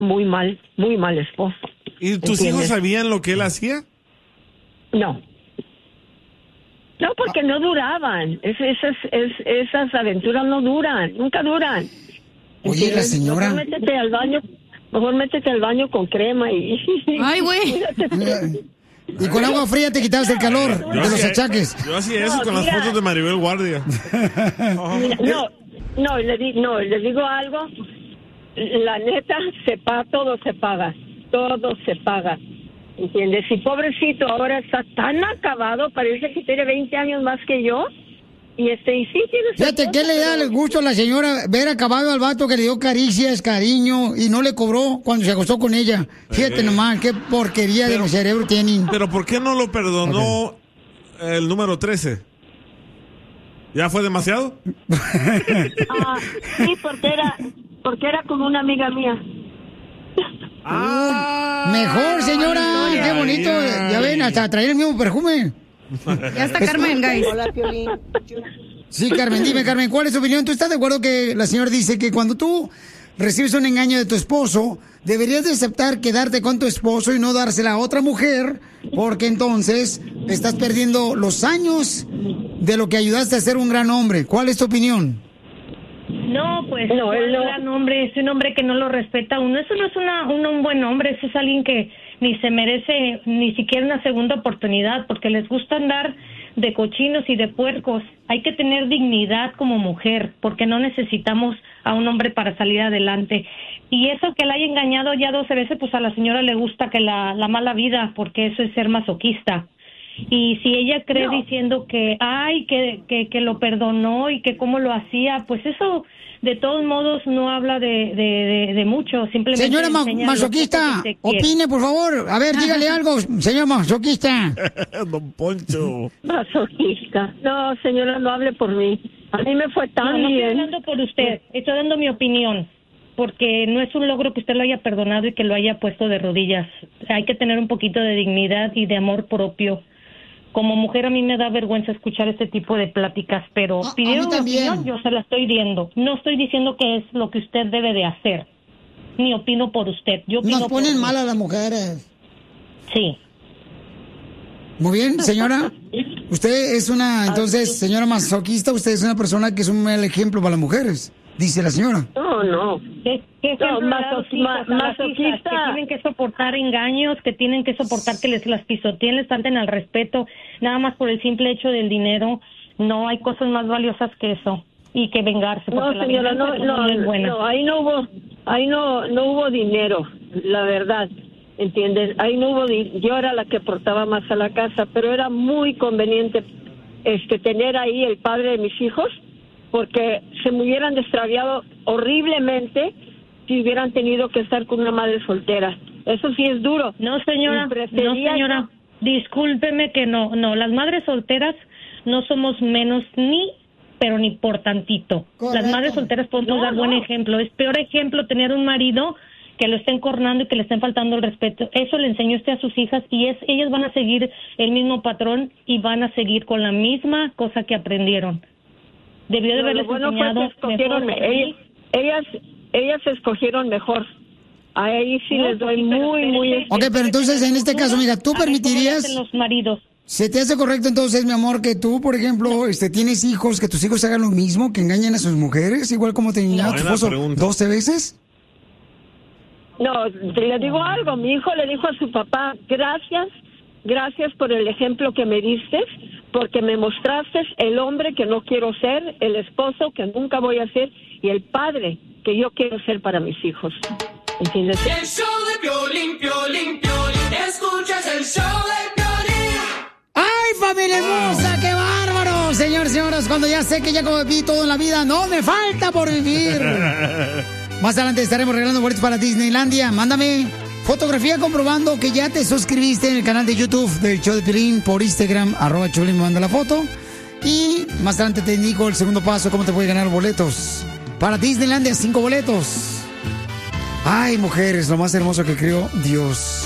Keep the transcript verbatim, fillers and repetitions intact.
muy mal, muy mal esposo. ¿Y tus ¿entiendes? hijos sabían lo que él hacía? No. No, porque no duraban. Es, esas, es, esas aventuras no duran, nunca duran. Oye, la ¿entiendes? señora... Mejor métete al baño, mejor métete al baño con crema y... Ay, güey. Y con agua fría te quitabas el calor Yo de los hacía- achaques. Yo hacía eso No, con las mira. fotos de Maribel Guardia. Mira, no, no, le di, no, les digo algo. La neta, se paga, todo se paga, todo se paga. ¿Entiendes? Y pobrecito, ahora está tan acabado, parece que tiene veinte años más que yo. Y este, y sí, tiene... Fíjate, ¿qué le da el gusto a la señora ver acabado al vato que le dio caricias, cariño y no le cobró cuando se acostó con ella? Fíjate Eh. nomás, qué porquería de Pero- los cerebros tienen. Pero ¿por qué no lo perdonó el número trece? ¿Ya fue demasiado? Ah, sí, porque era, porque era como una amiga mía. Ah, Mejor, señora, ay, qué bonito. ay. Ya ven, hasta traer el mismo perfume. Ya está Carmen, guys. Hola, Piolín. Sí, Carmen, dime, Carmen, ¿cuál es tu opinión? ¿Tú estás de acuerdo que la señora dice que cuando tú recibes un engaño de tu esposo, deberías de aceptar quedarte con tu esposo y no dársela a otra mujer, porque entonces estás perdiendo los años de lo que ayudaste a ser un gran hombre? ¿Cuál es tu opinión? No, pues No, no, él no. un gran hombre, es un hombre que no lo respeta a uno. Eso no es una, un, un buen hombre, eso es alguien que ni se merece ni siquiera una segunda oportunidad, porque les gusta andar de cochinos y de puercos. Hay que tener dignidad como mujer, porque no necesitamos a un hombre para salir adelante. Y eso que la haya engañado ya doce veces, pues a la señora le gusta que la, la mala vida, porque eso es ser masoquista. Y si ella cree No. diciendo que, ay, que, que, que lo perdonó y que cómo lo hacía, pues eso de todos modos no habla de, de, de, de mucho. Simplemente Señora ma- enseña lo masoquista, poco que se quiere. opine, por favor. A ver, dígale algo, señor masoquista. Don Poncho. Masoquista. No, señora, no hable por mí. A mí me fue tan No, no estoy bien. hablando por usted, estoy dando mi opinión, porque no es un logro que usted lo haya perdonado y que lo haya puesto de rodillas. Hay que tener un poquito de dignidad y de amor propio. Como mujer a mí me da vergüenza escuchar este tipo de pláticas, pero A- a pidieron mí mi también. opinión, yo se la estoy dando. No estoy diciendo que es lo que usted debe de hacer, ni opino por usted. Yo opino Nos ponen por mí. mal a las mujeres. Sí. Muy bien, señora. Usted es una, entonces, señora masoquista, usted es una persona que es un mal ejemplo para las mujeres, dice la señora. No, no. ¿Qué, qué No, ejemplo le da a maso- los hijos, ma- a las masoquista. hijas que tienen que soportar engaños, que tienen que soportar que les las pisoteen, les falten al respeto, nada más por el simple hecho del dinero? No hay cosas más valiosas que eso y que vengarse, porque No, la señora, venganza no, no, no, es buena. no, ahí no hubo, ahí no, no hubo dinero, la verdad, ¿entiendes? Ahí no hubo, di- yo era la que aportaba más a la casa, pero era muy conveniente, este, tener ahí el padre de mis hijos, porque se me hubieran extraviado horriblemente si hubieran tenido que estar con una madre soltera. Eso sí es duro. No, señora, Y no, prefería señora, discúlpeme que no, no, las madres solteras no somos menos ni, pero ni por tantito. Correcto. Las madres solteras podemos No, dar buen no. ejemplo. Es peor ejemplo tener un marido que lo estén cornando y que le estén faltando el respeto. Eso le enseñó usted a sus hijas y es ellas van a seguir el mismo patrón y van a seguir con la misma cosa que aprendieron. Debió de No, haberles lo bueno fue enseñado que escogieron, mejor. ellas, ellas, ellas escogieron mejor. Ahí sí No, les doy pues sí, pero muy, muy... espérese. Ok, pero entonces, en este caso, mira, ¿tú A ver, ¿cómo le permitirías- hacen los maridos? ¿Se te hace correcto entonces, mi amor, que tú, por ejemplo, este, tienes hijos, que tus hijos hagan lo mismo, que engañen a sus mujeres, igual como te engañaba tu Buena esposo pregunta. doce veces? No, le digo algo, mi hijo le dijo a su papá, gracias, gracias por el ejemplo que me diste, porque me mostraste el hombre que no quiero ser, el esposo que nunca voy a ser y el padre que yo quiero ser para mis hijos. ¿Entiendes? El show de Piolín, Piolín, Piolín. Escuchas el show de Piolín. ¡Ay, familia hermosa! ¡Qué bárbaro! Señores, señoras, cuando ya sé que ya viví todo en la vida, no me falta por vivir. Más adelante estaremos regalando boletos para Disneylandia. Mándame fotografía comprobando que ya te suscribiste en el canal de YouTube del show de Piolín por Instagram, arroba Piolín, me manda la foto. Y más adelante te indico el segundo paso, cómo te puedes ganar boletos. Para Disneylandia, cinco boletos. Ay, mujeres, lo más hermoso que creó Dios.